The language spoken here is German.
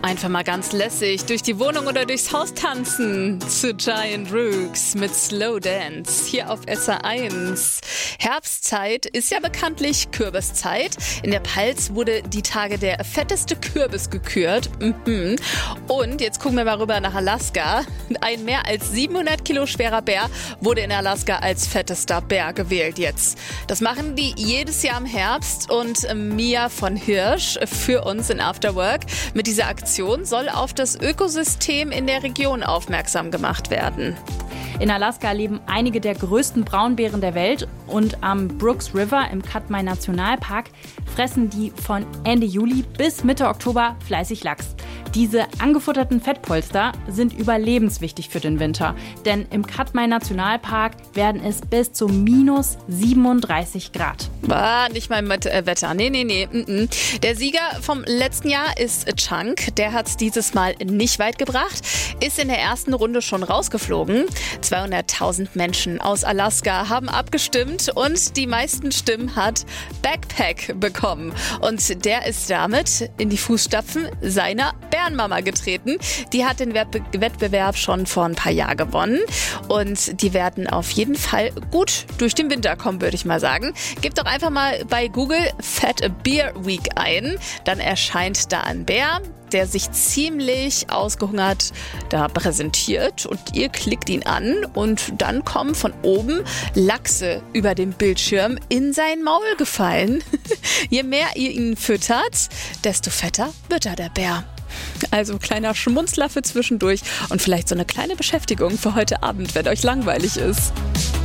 Einfach mal ganz lässig durch die Wohnung oder durchs Haus tanzen zu Giant Rooks mit Slow Dance hier auf SR1. Herbstzeit ist ja bekanntlich Kürbiszeit. In der Pfalz wurde die Tage der fetteste Kürbis gekürt. Und jetzt gucken wir mal rüber nach Alaska. Ein mehr als 700 Kilo schwerer Bär wurde in Alaska als fettester Bär gewählt jetzt. Das machen die jedes Jahr im Herbst und Mia von Hirsch für uns in After Work. Mit dieser Aktion soll auf das Ökosystem in der Region aufmerksam gemacht werden. In Alaska leben einige der größten Braunbären der Welt und am Brooks River im Katmai Nationalpark fressen die von Ende Juli bis Mitte Oktober fleißig Lachs. Diese angefutterten Fettpolster sind überlebenswichtig für den Winter, denn im Katmai Nationalpark werden es bis zu minus 37 Grad. Nicht mal mit Wetter. Nee. Der Sieger vom letzten Jahr ist Chunk. Der hat es dieses Mal nicht weit gebracht, ist in der ersten Runde schon rausgeflogen. 200.000 Menschen aus Alaska haben abgestimmt und die meisten Stimmen hat Backpack bekommen. Und der ist damit in die Fußstapfen seiner Bärenmama getreten. Die hat den Wettbewerb schon vor ein paar Jahren gewonnen und die werden auf jeden Fall gut durch den Winter kommen, würde ich mal sagen. Gebt doch einfach mal bei Google Fat Bear Week ein, dann erscheint da ein Bär, der sich ziemlich ausgehungert da präsentiert und ihr klickt ihn an und dann kommen von oben Lachse über dem Bildschirm in sein Maul gefallen. Je mehr ihr ihn füttert, desto fetter wird der Bär. Also kleiner Schmunzler für zwischendurch und vielleicht so eine kleine Beschäftigung für heute Abend, wenn euch langweilig ist.